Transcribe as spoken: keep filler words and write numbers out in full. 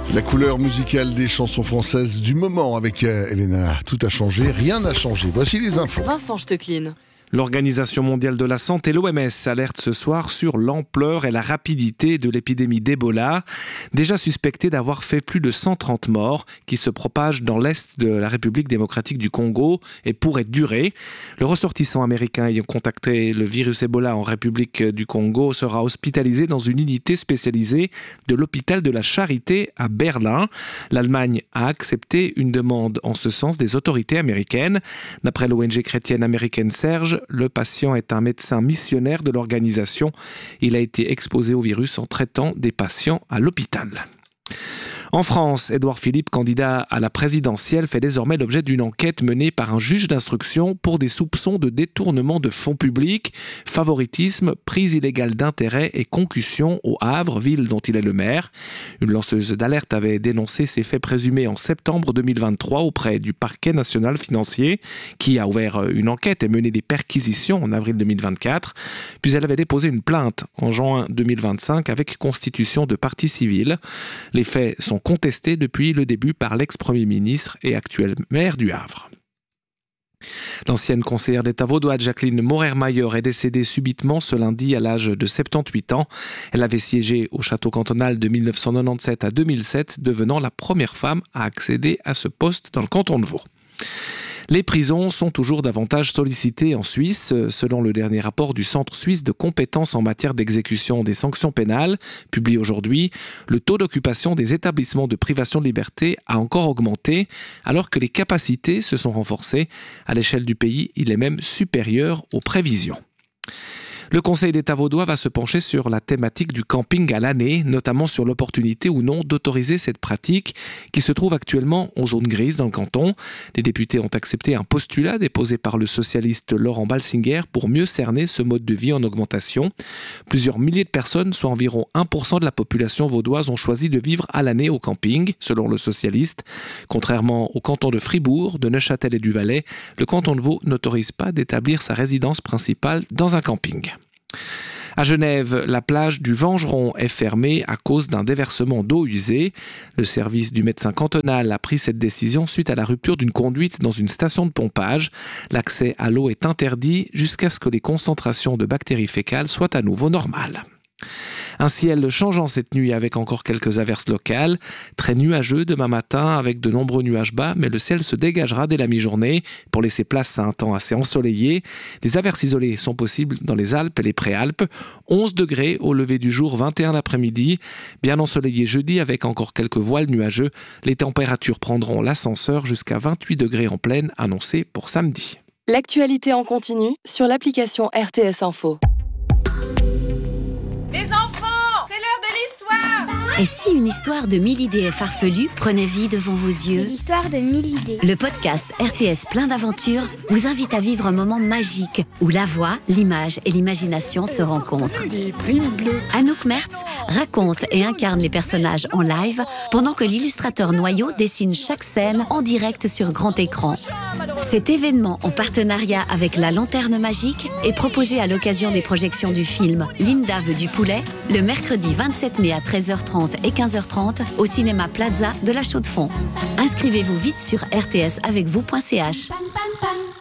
La couleur musicale des chansons françaises du moment avec euh, Elena. Tout a changé, rien n'a changé. Voici les infos. Vincent Stecklin. L'Organisation mondiale de la santé, l'O M S, alerte ce soir sur l'ampleur et la rapidité de l'épidémie d'Ebola, déjà suspectée d'avoir fait plus de cent trente morts, qui se propage dans l'est de la République démocratique du Congo et pourrait durer. Le ressortissant américain ayant contacté le virus Ebola en République du Congo sera hospitalisé dans une unité spécialisée de l'hôpital de la Charité à Berlin. L'Allemagne a accepté une demande en ce sens des autorités américaines. D'après l'O N G chrétienne américaine Serge, le patient est un médecin missionnaire de l'organisation. Il a été exposé au virus en traitant des patients à l'hôpital. En France, Édouard Philippe, candidat à la présidentielle, fait désormais l'objet d'une enquête menée par un juge d'instruction pour des soupçons de détournement de fonds publics, favoritisme, prise illégale d'intérêt et concussion au Havre, ville dont il est le maire. Une lanceuse d'alerte avait dénoncé ces faits présumés en septembre deux mille vingt-trois auprès du parquet national financier, qui a ouvert une enquête et mené des perquisitions en avril deux mille vingt-quatre. Puis elle avait déposé une plainte en juin deux mille vingt-cinq avec constitution de partie civile. Les faits sont contesté depuis le début par l'ex-premier ministre et actuel maire du Havre. L'ancienne conseillère d'État vaudoise Jacqueline Maurer-Mayer est décédée subitement ce lundi à l'âge de soixante-dix-huit ans. Elle avait siégé au château cantonal de mille neuf cent quatre-vingt-dix-sept à deux mille sept, devenant la première femme à accéder à ce poste dans le canton de Vaud. Les prisons sont toujours davantage sollicitées en Suisse. Selon le dernier rapport du Centre suisse de compétences en matière d'exécution des sanctions pénales, publié aujourd'hui, le taux d'occupation des établissements de privation de liberté a encore augmenté, alors que les capacités se sont renforcées. À l'échelle du pays, il est même supérieur aux prévisions. Le Conseil d'État vaudois va se pencher sur la thématique du camping à l'année, notamment sur l'opportunité ou non d'autoriser cette pratique qui se trouve actuellement en zone grise dans le canton. Les députés ont accepté un postulat déposé par le socialiste Laurent Balsinger pour mieux cerner ce mode de vie en augmentation. Plusieurs milliers de personnes, soit environ un pour cent de la population vaudoise, ont choisi de vivre à l'année au camping, selon le socialiste. Contrairement au canton de Fribourg, de Neuchâtel et du Valais, le canton de Vaud n'autorise pas d'établir sa résidence principale dans un camping. À Genève, la plage du Vengeron est fermée à cause d'un déversement d'eau usée. Le service du médecin cantonal a pris cette décision suite à la rupture d'une conduite dans une station de pompage. L'accès à l'eau est interdit jusqu'à ce que les concentrations de bactéries fécales soient à nouveau normales. Un ciel changeant cette nuit avec encore quelques averses locales. Très nuageux demain matin avec de nombreux nuages bas, mais le ciel se dégagera dès la mi-journée pour laisser place à un temps assez ensoleillé. Des averses isolées sont possibles dans les Alpes et les Préalpes. onze degrés au lever du jour, vingt et un l'après-midi. Bien ensoleillé jeudi avec encore quelques voiles nuageux. Les températures prendront l'ascenseur jusqu'à vingt-huit degrés en pleine, annoncé pour samedi. L'actualité en continu sur l'application R T S Info. Les enfants, c'est l'heure de l'histoire. Et si une histoire de mille idées farfelues prenait vie devant vos yeux ? C'est l'histoire de mille idées. Le podcast R T S plein d'aventures vous invite à vivre un moment magique où la voix, l'image et l'imagination se rencontrent. Des primes bleues. Anouk Mertz raconte et incarne les personnages en live pendant que l'illustrateur Noyau dessine chaque scène en direct sur grand écran. Cet événement en partenariat avec la Lanterne Magique est proposé à l'occasion des projections du film Linda veut du poulet le mercredi vingt-sept mai à treize heures trente et quinze heures trente au cinéma Plaza de la Chaux-de-Fonds. Inscrivez-vous vite sur r t s avec vous point c h.